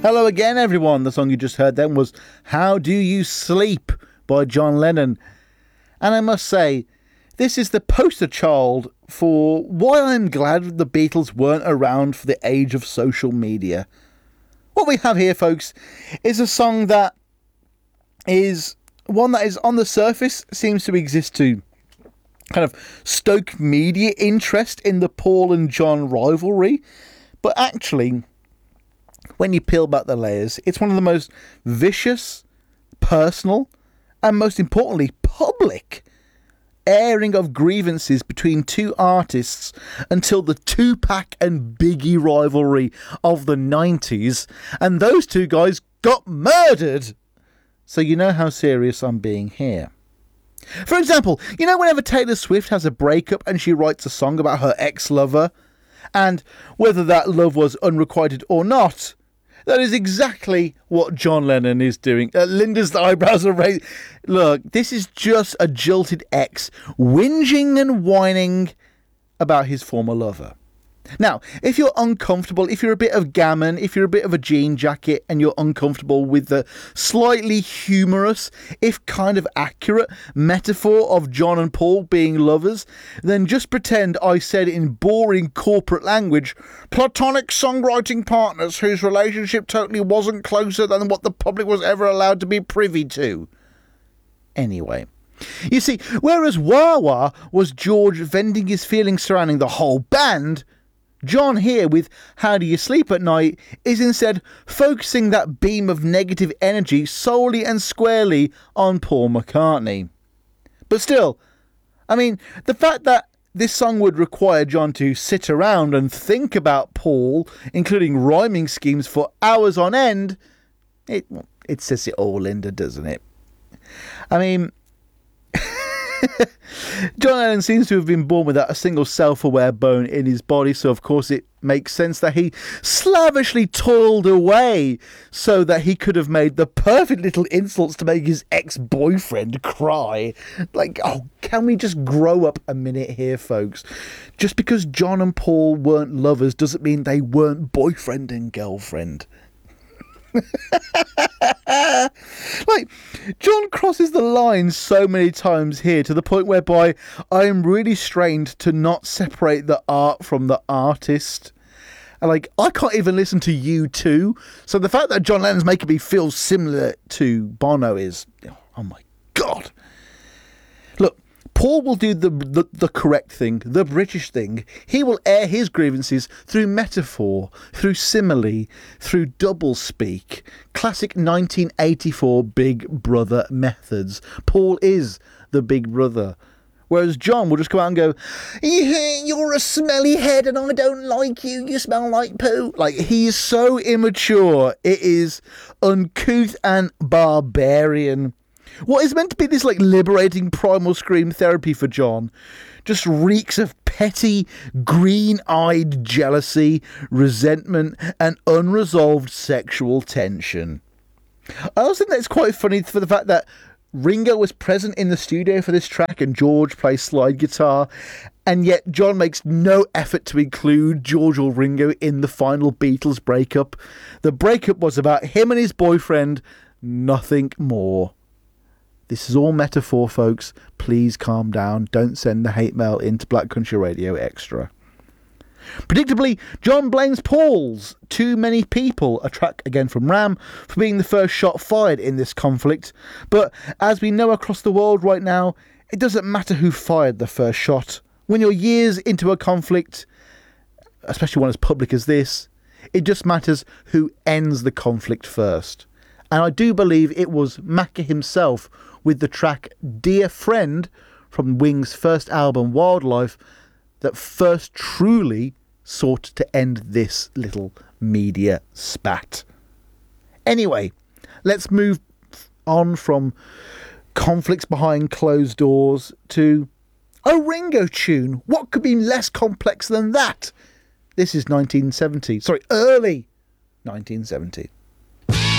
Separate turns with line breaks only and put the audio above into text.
Hello again, everyone. The song you just heard then was How Do You Sleep by John Lennon. And I must say, this is the poster child for why I'm glad the Beatles weren't around for the age of social media. What we have here, folks, is a song that is one that is on the surface seems to exist to kind of stoke media interest in the Paul and John rivalry. But actually, when you peel back the layers, it's one of the most vicious, personal, and most importantly, public airing of grievances between two artists until the Tupac and Biggie rivalry of the 90s, and those two guys got murdered. So you know how serious I'm being here. For example, you know whenever Taylor Swift has a breakup and she writes a song about her ex-lover, and whether that love was unrequited or not, that is exactly what John Lennon is doing. Linda's eyebrows are raised. Look, this is just a jilted ex whinging and whining about his former lover. Now, if you're uncomfortable, if you're a bit of gammon, if you're a bit of a jean jacket and you're uncomfortable with the slightly humorous, if kind of accurate, metaphor of John and Paul being lovers, then just pretend I said in boring corporate language, platonic songwriting partners whose relationship totally wasn't closer than what the public was ever allowed to be privy to. Anyway. You see, whereas Wah Wah was George venting his feelings surrounding the whole band, John here with How Do You Sleep at Night is instead focusing that beam of negative energy solely and squarely on Paul McCartney. But still, I mean, the fact that this song would require John to sit around and think about Paul, including rhyming schemes for hours on end, it says it all, Linda, doesn't it? I mean, John Lennon seems to have been born without a single self-aware bone in his body, so of course it makes sense that he slavishly toiled away so that he could have made the perfect little insults to make his ex-boyfriend cry. Like, oh, can we just grow up a minute here, folks? Just because John and Paul weren't lovers doesn't mean they weren't boyfriend and girlfriend. Like, John crosses the line so many times here to the point whereby I am really strained to not separate the art from the artist. And like, I can't even listen to U2, so the fact that John Lennon's making me feel similar to Bono is, oh my god. Look, Paul will do the correct thing, the British thing. He will air his grievances through metaphor, through simile, through doublespeak. Classic 1984 Big Brother methods. Paul is the Big Brother. Whereas John will just come out and go, you're a smelly head and I don't like you, you smell like poo. Like, he is so immature. It is uncouth and barbarian. What is meant to be this like liberating primal scream therapy for John just reeks of petty, green-eyed jealousy, resentment, and unresolved sexual tension. I also think that it's quite funny for the fact that Ringo was present in the studio for this track and George plays slide guitar, and yet John makes no effort to include George or Ringo in the final Beatles breakup. The breakup was about him and his boyfriend, nothing more. This is all metaphor, folks. Please calm down. Don't send the hate mail into Black Country Radio Extra. Predictably, John blames Paul's Too Many People, a track again from Ram, for being the first shot fired in this conflict. But as we know across the world right now, it doesn't matter who fired the first shot. When you're years into a conflict, especially one as public as this, it just matters who ends the conflict first. And I do believe it was Macca himself with the track Dear Friend from Wings' first album Wildlife that first truly sought to end this little media spat. Anyway, let's move on from conflicts behind closed doors to a Ringo tune. What could be less complex than that? This is early 1970.